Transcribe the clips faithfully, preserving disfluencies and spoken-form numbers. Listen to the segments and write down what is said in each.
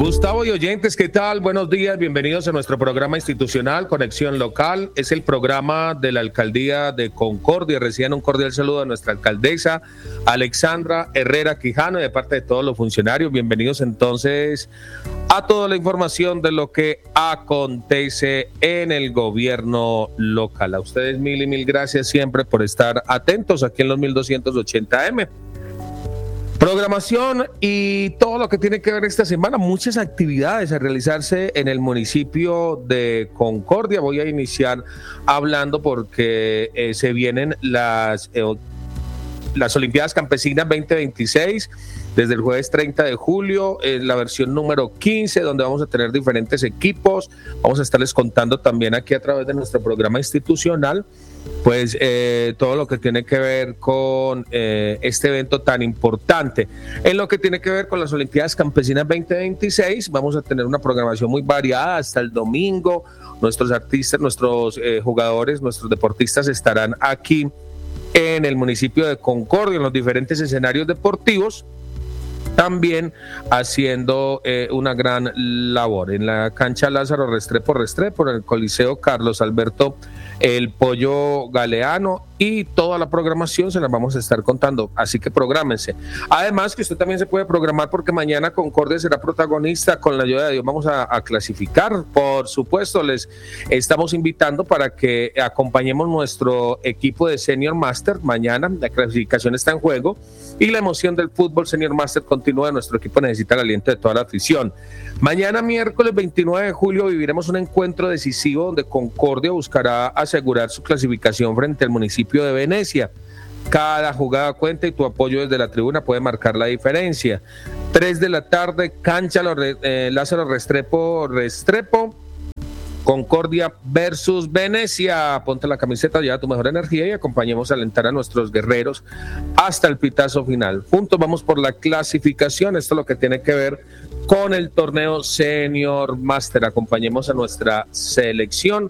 Gustavo y oyentes, ¿qué tal? Buenos días, bienvenidos a nuestro programa institucional Conexión Local. Es el programa de la Alcaldía de Concordia. Reciban un cordial saludo a nuestra alcaldesa Alexandra Herrera Quijano y de parte de todos los funcionarios. Bienvenidos entonces a toda la información de lo que acontece en el gobierno local. A ustedes mil y mil gracias siempre por estar atentos aquí en los mil doscientos ochenta eme. Programación y todo lo que tiene que ver esta semana, muchas actividades a realizarse en el municipio de Concordia. Voy a iniciar hablando porque eh, se vienen las, eh, las Olimpiadas Campesinas veinte veintiséis. Desde el jueves treinta de julio, en la versión número quince, donde vamos a tener diferentes equipos. Vamos a estarles contando también aquí a través de nuestro programa institucional, pues eh, todo lo que tiene que ver con eh, este evento tan importante. En lo que tiene que ver con las Olimpiadas Campesinas veinte veintiséis, vamos a tener una programación muy variada hasta el domingo. Nuestros artistas, nuestros eh, jugadores, nuestros deportistas estarán aquí en el municipio de Concordia, en los diferentes escenarios deportivos, también haciendo eh, una gran labor en la cancha Lázaro Restrepo Restrepo, en el Coliseo Carlos Alberto El Pollo Galeano, y toda la programación se la vamos a estar contando, así que prográmense. Además que usted también se puede programar porque mañana Concordia será protagonista. Con la ayuda de Dios vamos a, a clasificar, por supuesto. Les estamos invitando para que acompañemos nuestro equipo de Senior Master mañana. La clasificación está en juego y la emoción del fútbol Senior Master continúa. Nuestro equipo necesita el aliento de toda la afición. Mañana miércoles veintinueve de julio viviremos un encuentro decisivo donde Concordia buscará asegurar su clasificación frente al municipio de Venecia. Cada jugada cuenta y tu apoyo desde la tribuna puede marcar la diferencia. tres de la tarde, cancha eh, Lázaro Restrepo Restrepo, Concordia versus Venecia. Ponte la camiseta, lleva tu mejor energía y acompañemos a alentar a nuestros guerreros hasta el pitazo final. Juntos vamos por la clasificación. Esto es lo que tiene que ver con el torneo Senior Master. Acompañemos a nuestra selección,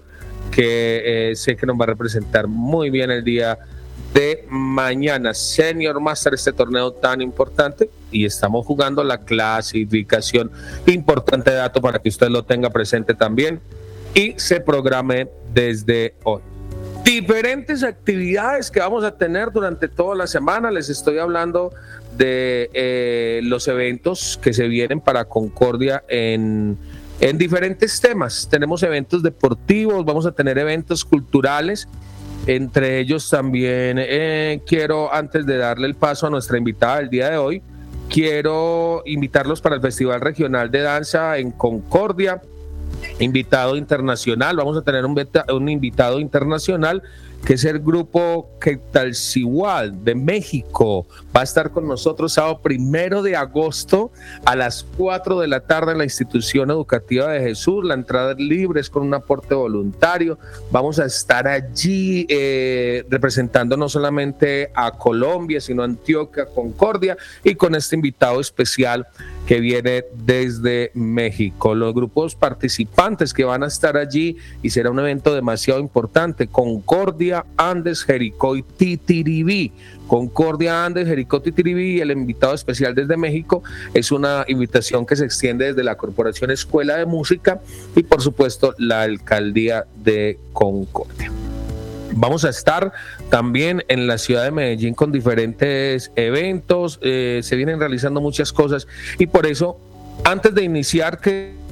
que eh, sé que nos va a representar muy bien el día de mañana. Senior Master, este torneo tan importante, y estamos jugando la clasificación. Importante dato para que usted lo tenga presente también y se programe desde hoy. Diferentes actividades que vamos a tener durante toda la semana. Les estoy hablando de eh, los eventos que se vienen para Concordia en En diferentes temas. Tenemos eventos deportivos, vamos a tener eventos culturales, entre ellos también eh, quiero, antes de darle el paso a nuestra invitada del día de hoy, quiero invitarlos para el Festival Regional de Danza en Concordia, invitado internacional. Vamos a tener un, beta, un invitado internacional que es el grupo Quetzalcóatl de México. Va a estar con nosotros sábado primero de agosto a las cuatro de la tarde en la Institución Educativa de Jesús. La entrada es libre, es con un aporte voluntario. Vamos a estar allí eh, representando no solamente a Colombia, sino a Antioquia, Concordia, y con este invitado especial que viene desde México. Los grupos participantes que van a estar allí, y será un evento demasiado importante: Concordia, Andes, Jericó y Titiribí. Concordia, Andes, Jericó, Titiribí, y el invitado especial desde México es una invitación que se extiende desde la Corporación Escuela de Música y por supuesto la Alcaldía de Concordia. Vamos a estar también en la ciudad de Medellín con diferentes eventos, eh, se vienen realizando muchas cosas, y por eso, antes de iniciar, que